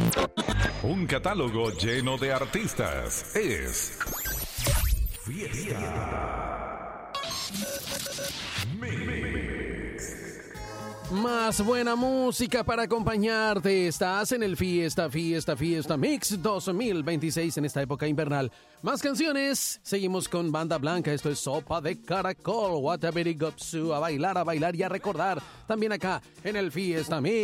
Un catálogo lleno de artistas. Es Fiesta Mix. Más buena música para acompañarte. Estás en el Fiesta Mix 2026 en esta época invernal. Más canciones. Seguimos con Banda Blanca. Esto es Sopa de Caracol. What a Very Gopsu. A bailar y a recordar. También acá en el Fiesta Mix.